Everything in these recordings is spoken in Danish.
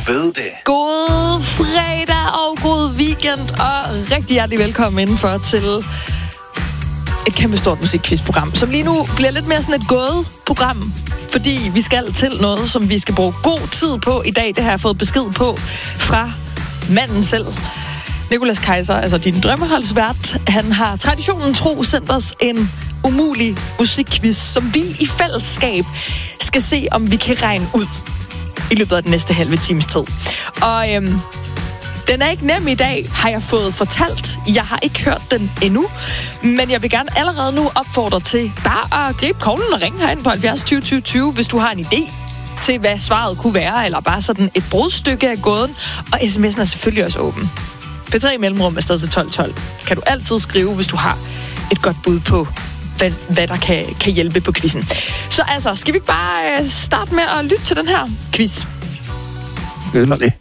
ved det. God fredag og god weekend, og rigtig hjertelig velkommen indenfor til et kæmpestort musikquizprogram, som lige nu bliver lidt mere sådan et gåde-program, fordi vi skal til noget, som vi skal bruge god tid på i dag. Det har jeg fået besked på fra manden selv. Nicolas Kaiser, altså din drømmeholdsvært, han har traditionen tro sendt os en umulig musikquiz, som vi i fællesskab skal se, om vi kan regne ud i løbet af den næste halve times tid. Og den er ikke nem i dag, har jeg fået fortalt. Jeg har ikke hørt den endnu, men jeg vil gerne allerede nu opfordre til bare at gribe koglen og ringe herind på 70 20 20 20, hvis du har en idé til, hvad svaret kunne være, eller bare sådan et brudstykke af gåden. Og sms'en er selvfølgelig også åben. P3 mellemrum er stadig til 1212. Kan du altid skrive, hvis du har et godt bud på, hvad der kan hjælpe på quizzen. Så altså, skal vi ikke bare starte med at lytte til den her quiz? Begynder det.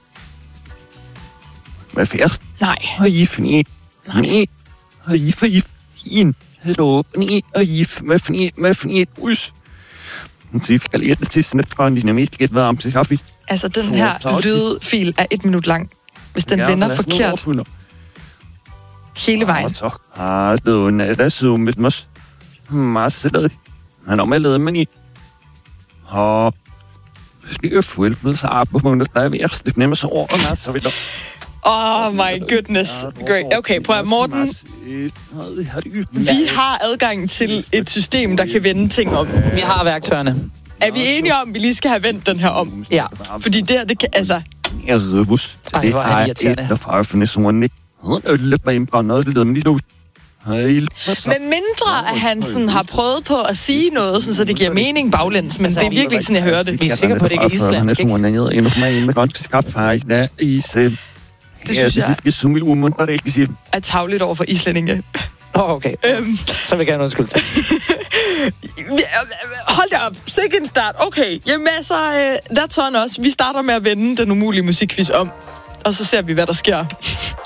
Hvad først? Nej. Og if, nej. Og if, in. Hello, nej. Og if, med us. Så fik jeg lige et til sådan et grøn dynamik, et varmt til kaffe. Altså, den her lydfil er 1 minut lang, hvis den vender forkert hele vejen. Og så har du en zoomet med masse lavet. Han har lavet mig i. Og skal jeg følge med sig op på måneder, der er ved at stykke nemme så over, så videre. Oh my goodness. Great. Okay, prøv at Morten. Vi har adgang til et system, der kan vende ting om. Vi har værktøjerne. Er vi enige om, at vi lige skal have vendt den her om? Ja. Fordi det kan, altså... Jeg er røvus. Ej, hvor er det irriterende. Der får for næsten sådan lidt. Lidt mig indbrænd noget, det lyder mig lige ud. Men mindre, at han sådan har prøvet på at sige noget, sådan, så det giver mening baglæns, men det er virkelig ikke sådan, jeg hører det. Vi er sikre på, at det ikke er islandsk, ikke? Han er sådan en med ganske skarpt fejl af is. Det synes jeg er tavligt over for islændinge. Okay. Så vil jeg gerne undskylde til. Hold da op. Second start. Okay. Jamen altså, that's on us. Vi starter med at vende den umulige musikquiz om, og så ser vi, hvad der sker.